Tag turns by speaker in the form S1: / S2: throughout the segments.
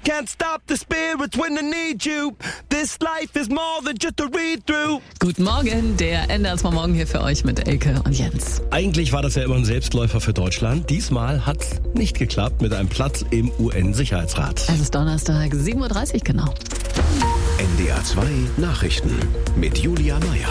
S1: can't stop the spirits when they need you. This life is more than just a read-through.
S2: Guten Morgen, der NDR 2 Morgen hier für euch mit Elke und Jens.
S3: Eigentlich war das ja immer ein Selbstläufer für Deutschland. Diesmal hat's nicht geklappt mit einem Platz im UN-Sicherheitsrat.
S2: Es ist Donnerstag, 7.30 Uhr genau.
S4: NDR 2 Nachrichten mit Julia Meyer.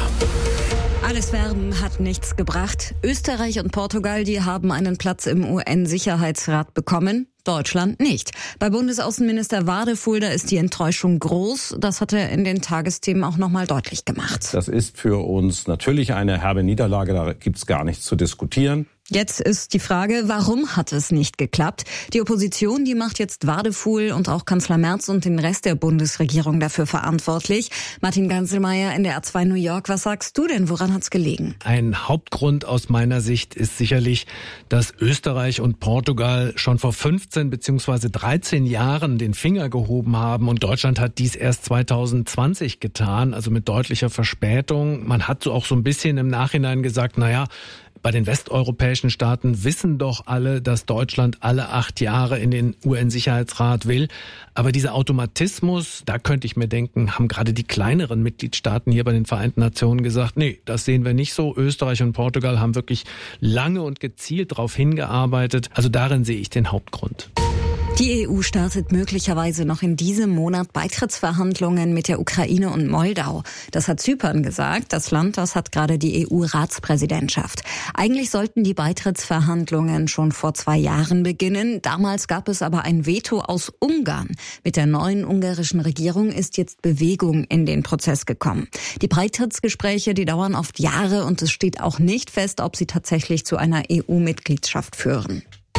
S5: Alles Werben hat nichts gebracht. Österreich und Portugal, die haben einen Platz im UN-Sicherheitsrat bekommen. Deutschland nicht. Bei Bundesaußenminister Wadefuhl, da ist die Enttäuschung groß. Das hat er in den Tagesthemen auch nochmal deutlich gemacht.
S6: Das ist für uns natürlich eine herbe Niederlage, da gibt's gar nichts zu diskutieren.
S5: Jetzt ist die Frage, warum hat es nicht geklappt? Die Opposition, die macht jetzt Wadefuhl und auch Kanzler Merz und den Rest der Bundesregierung dafür verantwortlich. Martin Ganselmeier, NDR 2 New York, was sagst du denn? Woran hat's gelegen?
S7: Ein Hauptgrund aus meiner Sicht ist sicherlich, dass Österreich und Portugal schon vor 15 bzw. 13 Jahren den Finger gehoben haben und Deutschland hat dies erst 2020 getan, also mit deutlicher Verspätung. Man hat so auch so ein bisschen im Nachhinein gesagt, naja, bei den westeuropäischen Staaten wissen doch alle, dass Deutschland alle 8 Jahre in den UN-Sicherheitsrat will. Aber dieser Automatismus, da könnte ich mir denken, haben gerade die kleineren Mitgliedstaaten hier bei den Vereinten Nationen gesagt, nee, das sehen wir nicht so. Österreich und Portugal haben wirklich lange und gezielt darauf hingearbeitet. Also darin sehe ich den Hauptgrund.
S5: Die EU startet möglicherweise noch in diesem Monat Beitrittsverhandlungen mit der Ukraine und Moldau. Das hat Zypern gesagt. Das Land, das hat gerade die EU-Ratspräsidentschaft. Eigentlich sollten die Beitrittsverhandlungen schon vor 2 Jahren beginnen. Damals gab es aber ein Veto aus Ungarn. Mit der neuen ungarischen Regierung ist jetzt Bewegung in den Prozess gekommen. Die Beitrittsgespräche, die dauern oft Jahre und es steht auch nicht fest, ob sie tatsächlich zu einer EU-Mitgliedschaft führen.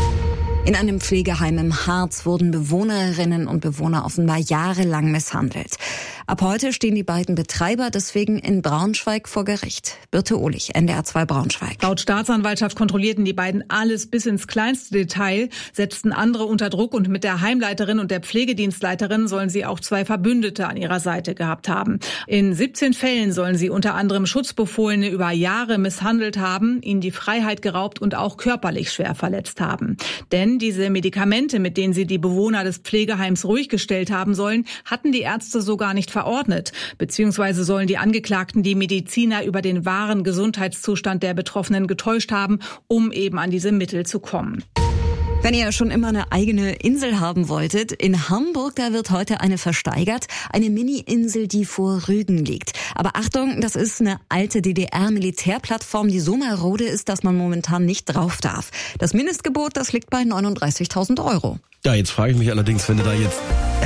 S5: In einem Pflegeheim im Harz wurden Bewohnerinnen und Bewohner offenbar jahrelang misshandelt. Ab heute stehen die beiden Betreiber deswegen in Braunschweig vor Gericht. Birte Ohlich, NDR 2 Braunschweig.
S8: Laut Staatsanwaltschaft kontrollierten die beiden alles bis ins kleinste Detail, setzten andere unter Druck und mit der Heimleiterin und der Pflegedienstleiterin sollen sie auch 2 Verbündete an ihrer Seite gehabt haben. In 17 Fällen sollen sie unter anderem Schutzbefohlene über Jahre misshandelt haben, ihnen die Freiheit geraubt und auch körperlich schwer verletzt haben. Denn diese Medikamente, mit denen sie die Bewohner des Pflegeheims ruhig gestellt haben sollen, hatten die Ärzte so gar nicht verordnet. Beziehungsweise sollen die Angeklagten die Mediziner über den wahren Gesundheitszustand der Betroffenen getäuscht haben, um eben an diese Mittel zu kommen.
S5: Wenn ihr schon immer eine eigene Insel haben wolltet, in Hamburg, da wird heute eine versteigert. Eine Mini-Insel, die vor Rügen liegt. Aber Achtung, das ist eine alte DDR-Militärplattform, die so marode ist, dass man momentan nicht drauf darf. Das Mindestgebot, das liegt bei 39.000 €.
S3: Ja, jetzt frage ich mich allerdings, wenn du da jetzt...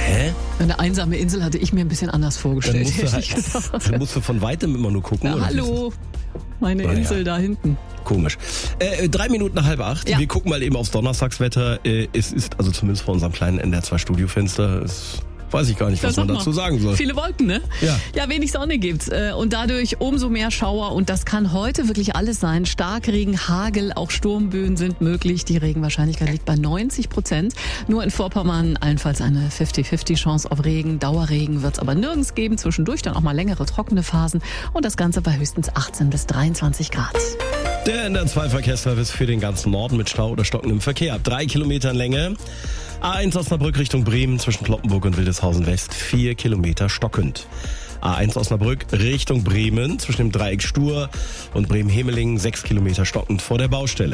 S2: Eine einsame Insel hatte ich mir ein bisschen anders vorgestellt.
S3: Dann musst du von weitem immer nur gucken.
S2: Ja, hallo, meine Insel da hinten.
S3: Komisch. 3 Minuten nach 7:30. Ja. Wir gucken mal eben aufs Donnerstagswetter. Es ist also zumindest vor unserem kleinen NDR 2 Studiofenster. Weiß ich gar nicht, was man dazu sagen soll.
S2: Viele Wolken, ne? Ja, wenig Sonne gibt's. Und dadurch umso mehr Schauer. Und das kann heute wirklich alles sein. Starkregen, Hagel, auch Sturmböen sind möglich. Die Regenwahrscheinlichkeit liegt bei 90%. Nur in Vorpommern allenfalls eine 50-50 Chance auf Regen. Dauerregen wird's aber nirgends geben. Zwischendurch dann auch mal längere trockene Phasen. Und das Ganze bei höchstens 18 bis 23 Grad.
S3: Der NDR 2 Verkehrsservice für den ganzen Norden mit Stau oder stockendem Verkehr. 3 Kilometer Länge. A1 Osnabrück Richtung Bremen zwischen Cloppenburg und Wildeshausen West 4 Kilometer stockend. A1 Osnabrück Richtung Bremen zwischen dem Dreieck Stur und Bremen-Hemelingen 6 Kilometer stockend vor der Baustelle.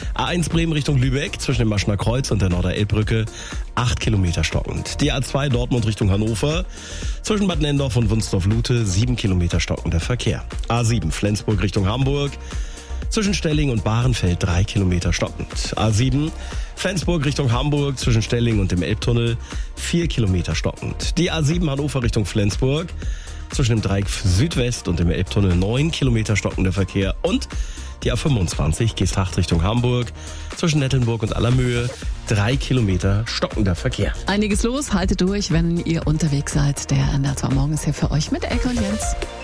S3: A1 Bremen Richtung Lübeck zwischen dem Maschner Kreuz und der Norderelbbrücke 8 Kilometer stockend. Die A2 Dortmund Richtung Hannover zwischen Bad Nendorf und Wunsdorf-Lute 7 Kilometer stockender Verkehr. A7 Flensburg Richtung Hamburg zwischen Stelling und Bahrenfeld 3 Kilometer stockend. A7 Flensburg Richtung Hamburg zwischen Stelling und dem Elbtunnel 4 Kilometer stockend. Die A7 Hannover Richtung Flensburg zwischen dem Dreieck Südwest und dem Elbtunnel 9 Kilometer stockender Verkehr. Und die A25 Geesthacht Richtung Hamburg zwischen Nettelnburg und Allermöhe 3 Kilometer stockender Verkehr.
S2: Einiges los, haltet durch, wenn ihr unterwegs seid. Der NDR 2 Morgen ist hier für euch mit Elke und Jens.